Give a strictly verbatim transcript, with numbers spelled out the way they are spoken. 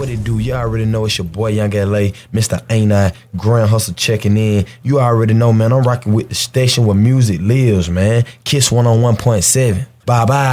What it do? You already know it's your boy Young L A, Mister Ain't I, Grand Hustle checking in. You already know, man, I'm rocking with the station where music lives, man. Kiss one oh one point seven. Bye bye.